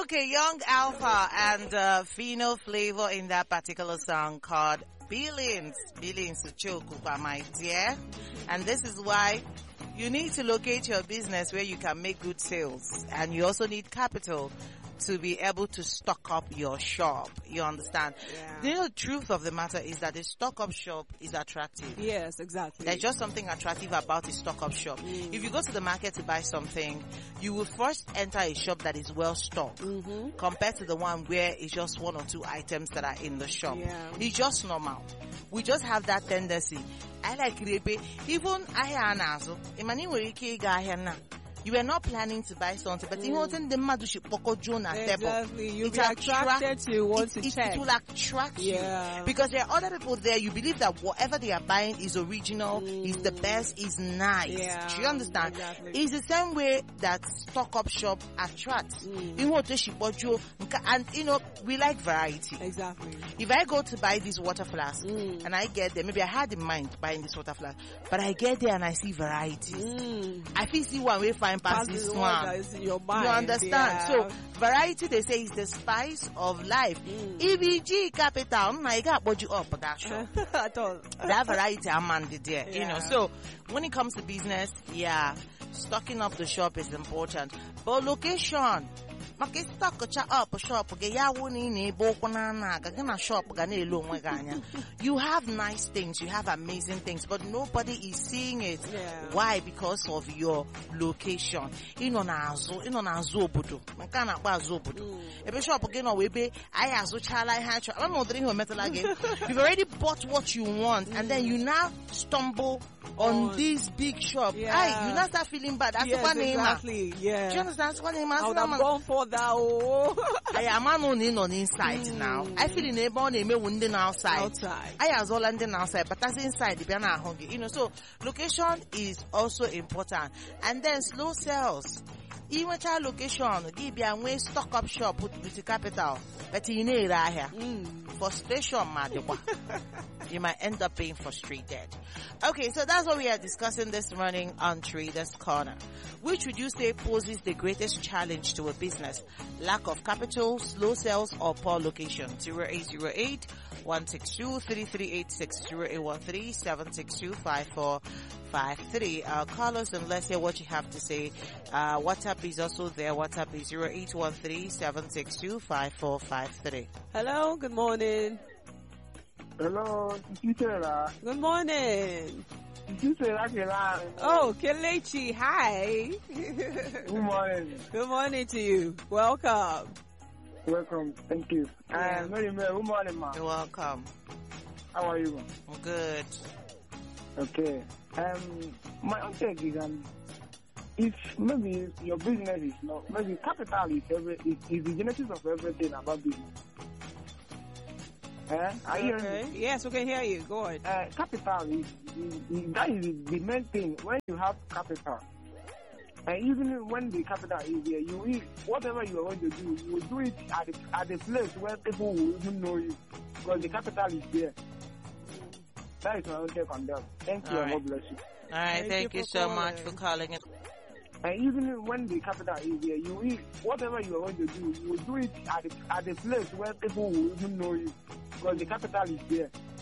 Okay, Young Alpha and Fino Flavor in that particular song called Billings Chokupa, my dear. And this is why you need to locate your business where you can make good sales. And you also need capital to be able to stock up your shop. You understand? Yeah. The truth of the matter is that a stock up shop is attractive. Yes, exactly. There's just something attractive about a stock up shop. If you go to the market to buy something, you will first enter a shop that is well stocked compared to the one where it's just one or two items that are in the shop. Yeah. It's just normal. We just have that tendency. I like Repe. Even ahia anazo. Imani were ike ga ahia na. You were not planning to buy something, but exactly. You'll be attracted to want to check. It will attract you. Because there are other people there, you believe that whatever they are buying is original, is the best, is nice. Yeah. Do you understand? Exactly. It's the same way that stock-up shop attracts. And, we like variety. Exactly. If I go to buy this water flask, and I get there, maybe I had in mind buying this water flask, but I get there and I see varieties. I feel see one way fine past this one. Your mind. You understand? Yeah. So variety, they say, is the spice of life. EBG capital, I got what you up that shop. At all. That variety I'm on there. You know. So when it comes to business, stocking up the shop is important. But location. Maka stock up shop ga ya woni na ebe okwu na na ga na shop ga na elu onwe ga anya. You have nice things, you have amazing things, but nobody is seeing it. Why? Because of your location. Ino na azu obodo. Maka na akpa azu obodo. Ebe shop ga no we be I azuchala ihe acho. I'm not doing metala again. You've already bought what you want and then you now stumble on this big shop. You now start feeling bad. That's one name. Exactly. Yeah. Do you understand? That's one name. I would have gone for that. I am on inside now. I feel in a born a wounded outside. I as all London outside, but that's inside the piano hungry. You know, so location is also important. And then slow sales. Even child location, give you a way stock up shop with the capital. But you need right here. Frustration, madam. You might end up being frustrated. Okay, so that's what we are discussing this morning on Traders Corner. Which would you say poses the greatest challenge to a business? Lack of capital, slow sales, or poor location? 0808 162 3386 0813 762 5453. Call us and let's hear what you have to say. WhatsApp is also there. WhatsApp is 0813 762 5453. Hello, good morning. Hello, good morning. Oh, Kelechi, hi. Good morning. Good morning to you. Welcome. Welcome. Thank you. Good morning, ma. You're welcome. How are you? I'm good. Okay. My own take is if maybe your business is not, maybe capital is the genesis of everything about business. Are you hearing me? Yes, we can hear you. Go ahead. Capital is that is the main thing. When you have capital, and even when the capital is there, you will, whatever you are going to do, you will do it at the place where people will even know you, because the capital is there. That is my own take on that. Thank you, and God bless you. All right, thank you so much for calling it. And even when the capital is there, you will, whatever you are going to do, you will do it at the place where people will even know you, because the capital is there.